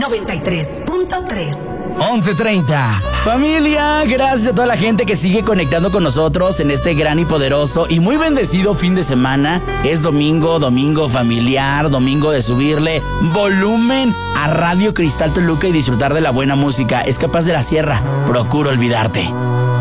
93.3. 11:30. Familia, gracias a toda la gente que sigue conectando con nosotros en este gran y poderoso y muy bendecido fin de semana. Es domingo familiar, domingo de subirle volumen a Radio Cristal Toluca y disfrutar de la buena música. Escapas de la sierra, procuro olvidarte.